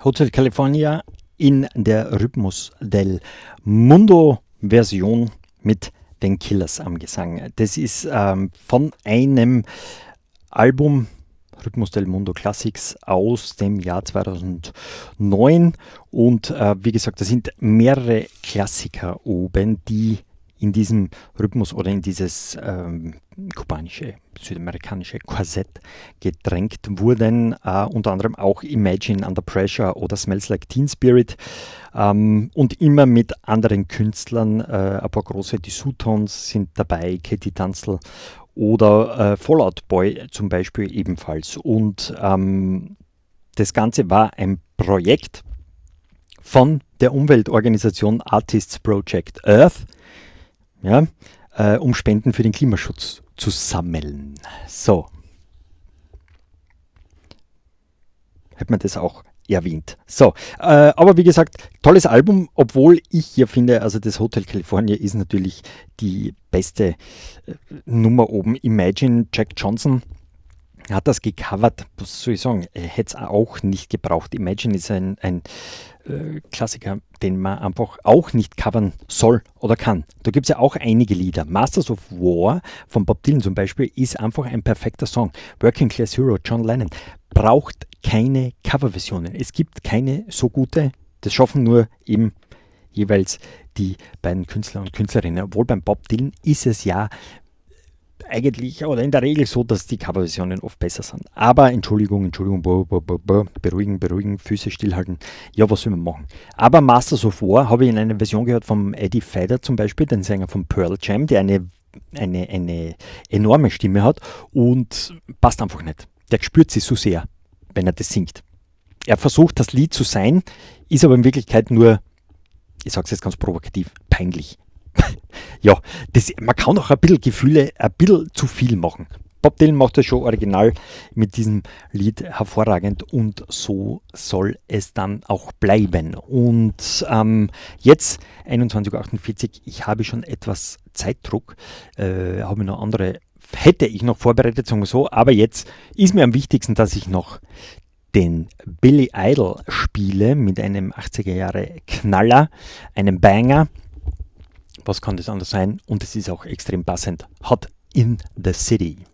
Hotel California in der Rhythmus del Mundo Version mit den Killers am Gesang. Das ist von einem Album Rhythmus del Mundo Classics aus dem Jahr 2009 und wie gesagt, da sind mehrere Klassiker oben, die in diesem Rhythmus oder in dieses kubanische, südamerikanische Korsett gedrängt wurden, unter anderem auch Imagine Under Pressure oder Smells Like Teen Spirit und immer mit anderen Künstlern, ein paar große, die Sutons sind dabei, Katie Tunstall oder Fallout Boy zum Beispiel ebenfalls. Und das Ganze war ein Projekt von der Umweltorganisation Artists Project Earth, ja, um Spenden für den Klimaschutz zu sammeln. So. Hat man das auch erwähnt. So, aber wie gesagt, tolles Album, obwohl ich hier finde, also das Hotel California ist natürlich die beste Nummer oben. Imagine, Jack Johnson hat das gecovert, was soll ich sagen, hätte es auch nicht gebraucht. Imagine ist ein Klassiker, den man einfach auch nicht covern soll oder kann. Da gibt es ja auch einige Lieder. Masters of War von Bob Dylan zum Beispiel ist einfach ein perfekter Song. Working Class Hero, John Lennon, braucht keine Coverversionen. Es gibt keine so gute, das schaffen nur eben jeweils die beiden Künstler und Künstlerinnen. Obwohl beim Bob Dylan ist es ja eigentlich oder in der Regel so, dass die Coverversionen oft besser sind. Aber Entschuldigung, beruhigen, Füße stillhalten. Ja, was will man machen? Aber Masters of War habe ich in einer Version gehört vom Eddie Vedder zum Beispiel, den Sänger von Pearl Jam, der eine enorme Stimme hat und passt einfach nicht. Der spürt sie so sehr, wenn er das singt. Er versucht, das Lied zu sein, ist aber in Wirklichkeit nur, ich sage es jetzt ganz provokativ, peinlich. Ja, man kann auch ein bisschen Gefühle, ein bisschen zu viel machen. Bob Dylan macht das schon original mit diesem Lied hervorragend und so soll es dann auch bleiben. Und jetzt 21.48 Uhr, ich habe schon etwas Zeitdruck, habe noch andere, hätte ich noch vorbereitet, sagen wir so, aber jetzt ist mir am wichtigsten, dass ich noch den Billy Idol spiele mit einem 80er Jahre Knaller, einem Banger. Was kann das anders sein? Und es ist auch extrem passend. Hot in the City.